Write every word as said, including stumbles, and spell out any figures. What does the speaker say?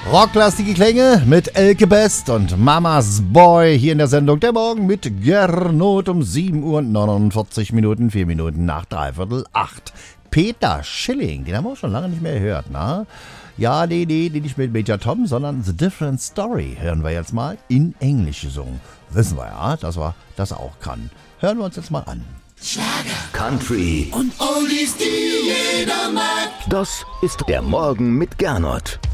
Rocklastige Klänge mit Elke Best und Mamas Boy hier in der Sendung Der Morgen mit Gernot um sieben Uhr und neunundvierzig Minuten, vier Minuten nach dreiviertel acht. Peter Schilling, den haben wir auch schon lange nicht mehr gehört, na? Ja, nee, nee, nee, nicht mit Major Tom, sondern The Different Story hören wir jetzt mal in Englisch gesungen. Wissen wir ja, dass er das auch kann. Hören wir uns jetzt mal an. Schlager, Country und Oldies, die jeder mag. Das ist der Morgen mit Gernot.